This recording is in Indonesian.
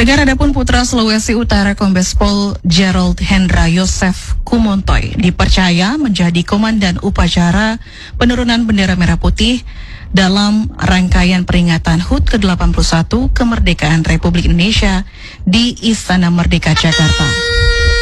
Saudara, adapun putra Sulawesi Utara Kombes Pol Gerald Hendra Yosef Kumontoy dipercaya menjadi komandan upacara penurunan bendera merah putih dalam rangkaian peringatan HUT ke-81 kemerdekaan Republik Indonesia di Istana Merdeka Jakarta.